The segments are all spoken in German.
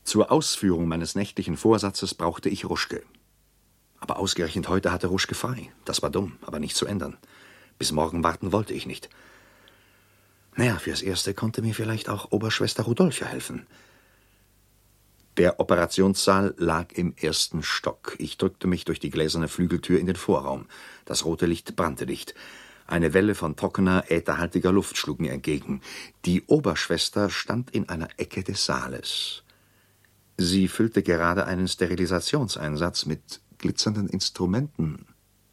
Zur Ausführung meines nächtlichen Vorsatzes brauchte ich Ruschke. Aber ausgerechnet heute hatte Ruschke frei. Das war dumm, aber nicht zu ändern. Bis morgen warten wollte ich nicht. Naja, fürs Erste konnte mir vielleicht auch Oberschwester Rudolfia helfen. Der Operationssaal lag im 1. Stock. Ich drückte mich durch die gläserne Flügeltür in den Vorraum. Das rote Licht brannte dicht. Eine Welle von trockener, ätherhaltiger Luft schlug mir entgegen. Die Oberschwester stand in einer Ecke des Saales. Sie füllte gerade einen Sterilisationseinsatz mit glitzernden Instrumenten.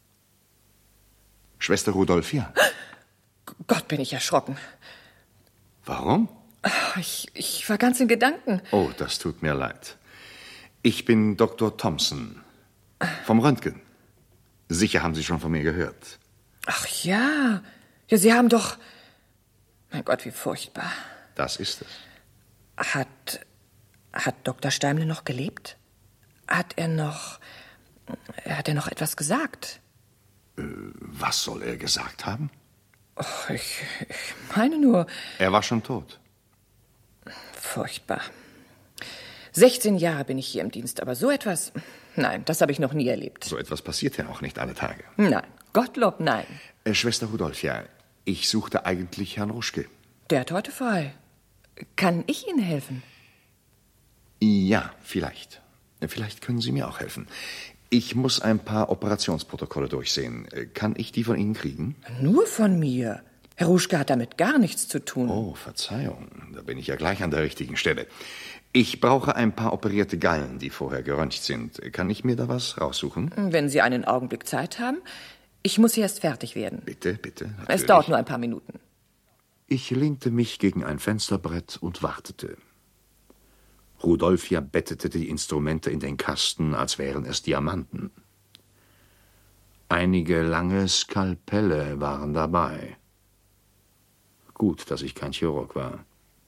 Schwester Rudolfia. Gott, bin ich erschrocken. Warum? Ich war ganz in Gedanken. Oh, das tut mir leid. Ich bin Dr. Thompson. Vom Röntgen. Sicher haben Sie schon von mir gehört. Ach ja. Ja, Sie haben doch... Mein Gott, wie furchtbar. Das ist es. Hat Dr. Steimle noch gelebt? Hat er noch etwas gesagt? Was soll er gesagt haben? Oh, ich meine nur... Er war schon tot. Furchtbar. 16 Jahre bin ich hier im Dienst, aber so etwas... Nein, das habe ich noch nie erlebt. So etwas passiert ja auch nicht alle Tage. Nein, Gottlob, nein. Schwester Rudolfia, ich suchte eigentlich Herrn Ruschke. Der hat heute frei. Kann ich Ihnen helfen? Ja, vielleicht. Vielleicht können Sie mir auch helfen. Ich muss ein paar Operationsprotokolle durchsehen. Kann ich die von Ihnen kriegen? Nur von mir. Herr Ruschke hat damit gar nichts zu tun. Oh, Verzeihung. Da bin ich ja gleich an der richtigen Stelle. Ich brauche ein paar operierte Gallen, die vorher geröntgt sind. Kann ich mir da was raussuchen? Wenn Sie einen Augenblick Zeit haben. Ich muss hier erst fertig werden. Bitte, bitte. Natürlich. Es dauert nur ein paar Minuten. Ich lehnte mich gegen ein Fensterbrett und wartete. Rudolfia bettete die Instrumente in den Kasten, als wären es Diamanten. Einige lange Skalpelle waren dabei. Gut, dass ich kein Chirurg war.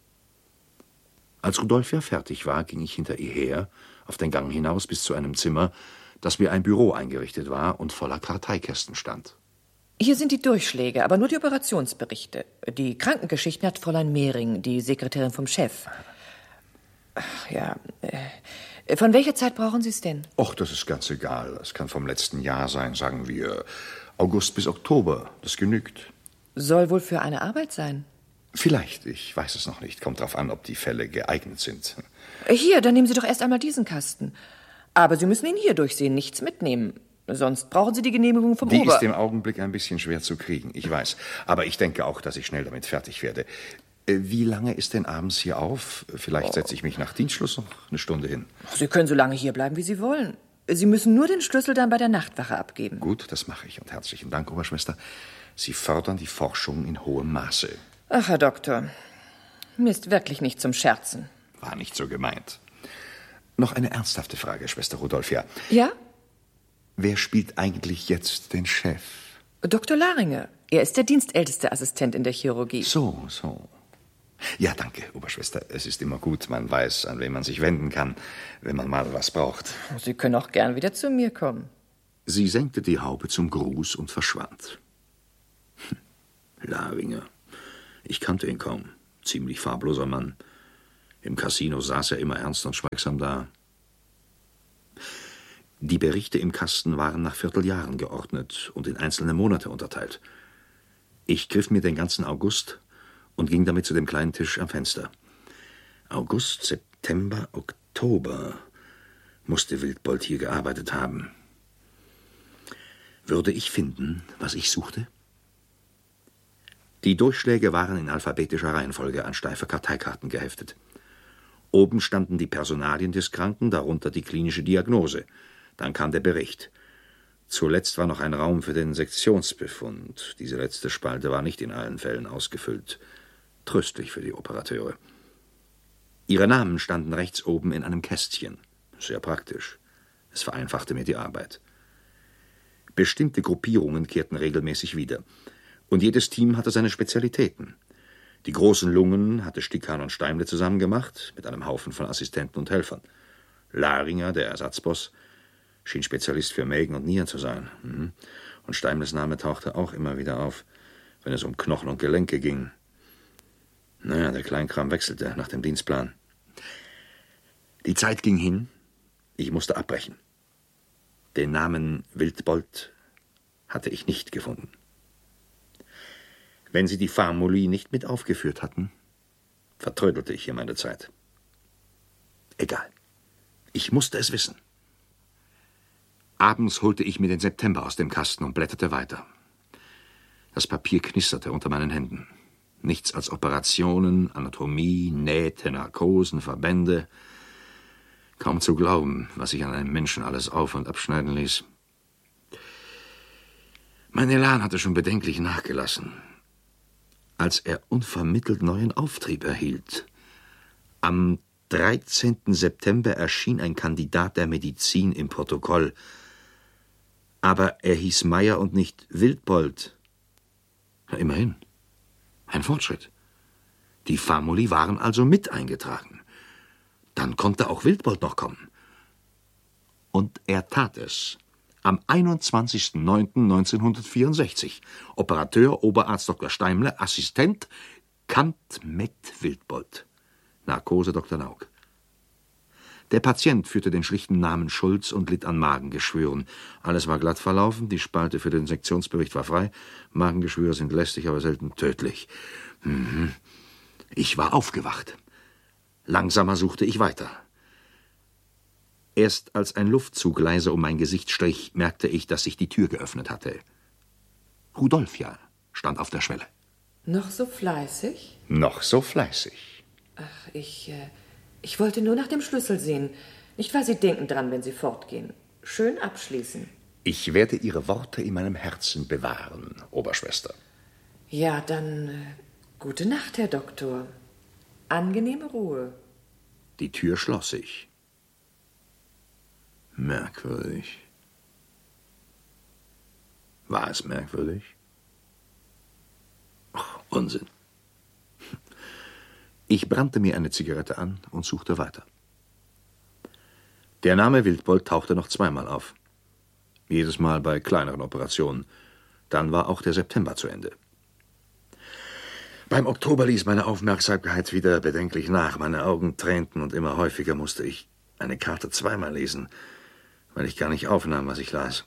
Als Rudolfia fertig war, ging ich hinter ihr her, auf den Gang hinaus bis zu einem Zimmer, das wie ein Büro eingerichtet war und voller Karteikästen stand. Hier sind die Durchschläge, aber nur die Operationsberichte. Die Krankengeschichten hat Fräulein Mehring, die Sekretärin vom Chef. Ach ja, von welcher Zeit brauchen Sie es denn? Och, das ist ganz egal. Das kann vom letzten Jahr sein, sagen wir August bis Oktober. Das genügt. Soll wohl für eine Arbeit sein. Vielleicht, ich weiß es noch nicht. Kommt drauf an, ob die Fälle geeignet sind. Hier, dann nehmen Sie doch erst einmal diesen Kasten. Aber Sie müssen ihn hier durchsehen, nichts mitnehmen. Sonst brauchen Sie die Genehmigung vom Die ist im Augenblick ein bisschen schwer zu kriegen, ich weiß. Aber ich denke auch, dass ich schnell damit fertig werde. Wie lange ist denn abends hier auf? Vielleicht setze ich mich nach Dienstschluss noch eine Stunde hin. Sie können so lange hier bleiben, wie Sie wollen. Sie müssen nur den Schlüssel dann bei der Nachtwache abgeben. Gut, das mache ich. Und herzlichen Dank, Oberschwester. Sie fördern die Forschung in hohem Maße. Ach, Herr Doktor, mir ist wirklich nicht zum Scherzen. War nicht so gemeint. Noch eine ernsthafte Frage, Schwester Rudolfia. Ja? Wer spielt eigentlich jetzt den Chef? Dr. Laringe. Er ist der dienstälteste Assistent in der Chirurgie. So. Ja, danke, Oberschwester. Es ist immer gut, man weiß, an wen man sich wenden kann, wenn man mal was braucht. Sie können auch gern wieder zu mir kommen. Sie senkte die Haube zum Gruß und verschwand. Laringe. Ich kannte ihn kaum. Ziemlich farbloser Mann. Im Casino saß er immer ernst und schweigsam da. Die Berichte im Kasten waren nach Vierteljahren geordnet und in einzelne Monate unterteilt. Ich griff mir den ganzen August und ging damit zu dem kleinen Tisch am Fenster. August, September, Oktober musste Wildbold hier gearbeitet haben. Würde ich finden, was ich suchte? Die Durchschläge waren in alphabetischer Reihenfolge an steife Karteikarten geheftet. Oben standen die Personalien des Kranken, darunter die klinische Diagnose. Dann kam der Bericht. Zuletzt war noch ein Raum für den Sektionsbefund. Diese letzte Spalte war nicht in allen Fällen ausgefüllt. Tröstlich für die Operateure. Ihre Namen standen rechts oben in einem Kästchen. Sehr praktisch. Es vereinfachte mir die Arbeit. Bestimmte Gruppierungen kehrten regelmäßig wieder. Und jedes Team hatte seine Spezialitäten. Die großen Lungen hatte Stickhahn und Steimle zusammen gemacht, mit einem Haufen von Assistenten und Helfern. Laringer, der Ersatzboss, schien Spezialist für Mägen und Nieren zu sein. Und Steimles Name tauchte auch immer wieder auf, wenn es um Knochen und Gelenke ging. Naja, der Kleinkram wechselte nach dem Dienstplan. Die Zeit ging hin, ich musste abbrechen. Den Namen Wildbold hatte ich nicht gefunden. Wenn Sie die Famuli nicht mit aufgeführt hatten, vertrödelte ich hier meine Zeit. Egal, ich musste es wissen. Abends holte ich mir den September aus dem Kasten und blätterte weiter. Das Papier knisterte unter meinen Händen. Nichts als Operationen, Anatomie, Nähte, Narkosen, Verbände. Kaum zu glauben, was sich an einem Menschen alles auf- und abschneiden ließ. Mein Elan hatte schon bedenklich nachgelassen, als er unvermittelt neuen Auftrieb erhielt. Am 13. September erschien ein Kandidat der Medizin im Protokoll. Aber er hieß Meyer und nicht Wildbold. Na, immerhin. Ein Fortschritt. Die Famuli waren also mit eingetragen. Dann konnte auch Wildbold noch kommen. Und er tat es. Am 21.09.1964. Operateur Oberarzt Dr. Steimle, Assistent Kant-Met Wildbold. Narkose Dr. Nauk. Der Patient führte den schlichten Namen Schulz und litt an Magengeschwüren. Alles war glatt verlaufen, die Spalte für den Sektionsbericht war frei. Magengeschwüre sind lästig, aber selten tödlich. Ich war aufgewacht. Langsamer suchte ich weiter. Erst als ein Luftzug leise um mein Gesicht strich, merkte ich, dass sich die Tür geöffnet hatte. Rudolfia stand auf der Schwelle. Noch so fleißig? Noch so fleißig. Ach, ich wollte nur nach dem Schlüssel sehen. Nicht wahr, Sie denken dran, wenn Sie fortgehen. Schön abschließen. Ich werde Ihre Worte in meinem Herzen bewahren, Oberschwester. Ja, dann gute Nacht, Herr Doktor. Angenehme Ruhe. Die Tür schloss sich. Merkwürdig. War es merkwürdig? Ach, Unsinn. Ich brannte mir eine Zigarette an und suchte weiter. Der Name Wildbold tauchte noch zweimal auf. Jedes Mal bei kleineren Operationen. Dann war auch der September zu Ende. Beim Oktober ließ meine Aufmerksamkeit wieder bedenklich nach. Meine Augen tränten und immer häufiger musste ich eine Karte zweimal lesen, weil ich gar nicht aufnahm, was ich las.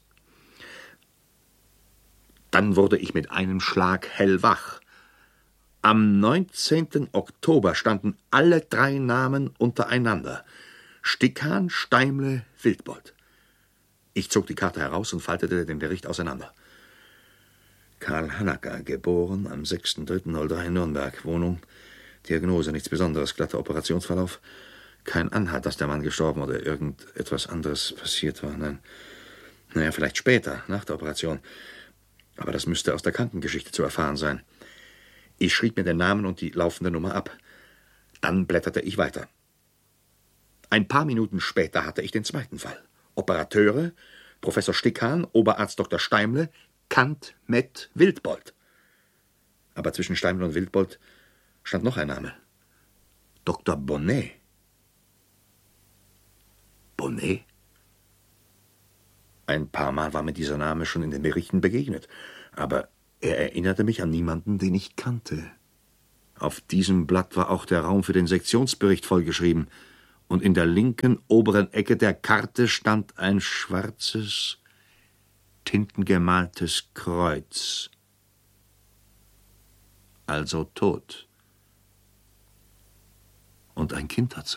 Dann wurde ich mit einem Schlag hellwach. Am 19. Oktober standen alle drei Namen untereinander. Stickhahn, Steimle, Wildbold. Ich zog die Karte heraus und faltete den Bericht auseinander. Karl Hanacker, geboren am 6.3.03 in Nürnberg. Wohnung, Diagnose, nichts Besonderes, glatter Operationsverlauf. Kein Anhalt, dass der Mann gestorben oder irgendetwas anderes passiert war. Nein. Naja, vielleicht später, nach der Operation. Aber das müsste aus der Krankengeschichte zu erfahren sein. Ich schrieb mir den Namen und die laufende Nummer ab. Dann blätterte ich weiter. Ein paar Minuten später hatte ich den zweiten Fall. Operateure, Professor Stickhahn, Oberarzt Dr. Steimle, Kant-Met Wildbold. Aber zwischen Steimle und Wildbold stand noch ein Name. Dr. Bonnet. Bonnet? Ein paar Mal war mir dieser Name schon in den Berichten begegnet, aber er erinnerte mich an niemanden, den ich kannte. Auf diesem Blatt war auch der Raum für den Sektionsbericht vollgeschrieben, und in der linken oberen Ecke der Karte stand ein schwarzes, tintengemaltes Kreuz. Also tot. Und ein Kind dazu.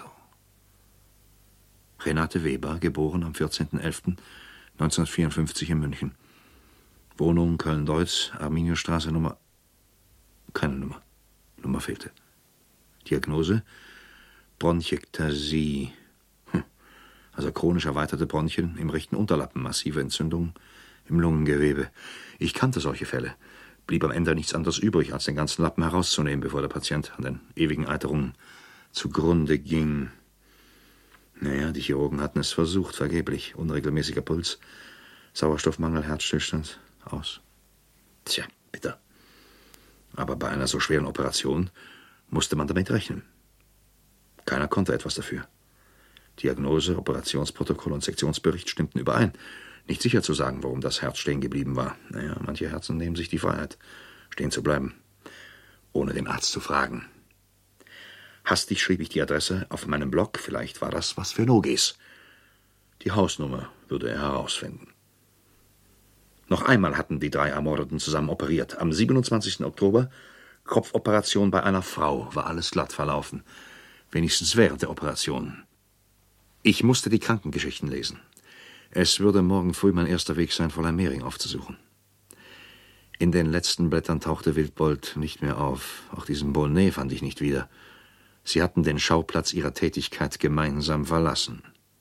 Renate Weber, geboren am 14.11.1954 in München. Wohnung Köln-Deutz, Arminiusstraße, Nummer... Keine Nummer. Nummer fehlte. Diagnose: Bronchektasie. Also chronisch erweiterte Bronchien im rechten Unterlappen, massive Entzündung im Lungengewebe. Ich kannte solche Fälle. Blieb am Ende nichts anderes übrig, als den ganzen Lappen herauszunehmen, bevor der Patient an den ewigen Eiterungen zugrunde ging. Naja, die Chirurgen hatten es versucht, vergeblich. Unregelmäßiger Puls, Sauerstoffmangel, Herzstillstand, aus. Tja, bitter. Aber bei einer so schweren Operation musste man damit rechnen. Keiner konnte etwas dafür. Diagnose, Operationsprotokoll und Sektionsbericht stimmten überein. Nicht sicher zu sagen, warum das Herz stehen geblieben war. Naja, manche Herzen nehmen sich die Freiheit, stehen zu bleiben, ohne den Arzt zu fragen. Hastig schrieb ich die Adresse auf meinem Blog, vielleicht war das was für Nogis. Die Hausnummer würde er herausfinden. Noch einmal hatten die 3 Ermordeten zusammen operiert. Am 27. Oktober, Kopfoperation bei einer Frau, war alles glatt verlaufen. Wenigstens während der Operation. Ich musste die Krankengeschichten lesen. Es würde morgen früh mein erster Weg sein, Fräulein Mehring aufzusuchen. In den letzten Blättern tauchte Wildbold nicht mehr auf. Auch diesen Bonnet fand ich nicht wieder. Sie hatten den Schauplatz ihrer Tätigkeit gemeinsam verlassen.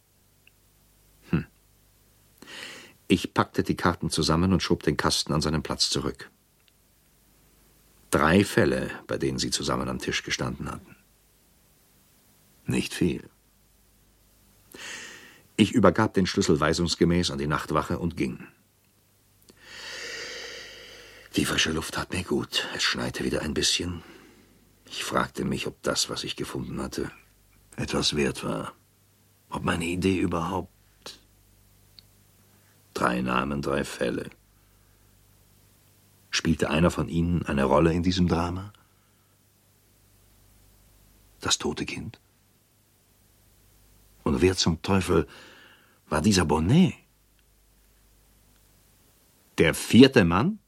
Ich packte die Karten zusammen und schob den Kasten an seinen Platz zurück. 3 Fälle, bei denen sie zusammen am Tisch gestanden hatten. Nicht viel. Ich übergab den Schlüssel weisungsgemäß an die Nachtwache und ging. Die frische Luft tat mir gut. Es schneite wieder ein bisschen. Ich fragte mich, ob das, was ich gefunden hatte, etwas wert war. Ob meine Idee überhaupt... 3 Namen, 3 Fälle. Spielte einer von ihnen eine Rolle in diesem Drama? Das tote Kind? Und wer zum Teufel war dieser Bonnet? Der 4. Mann?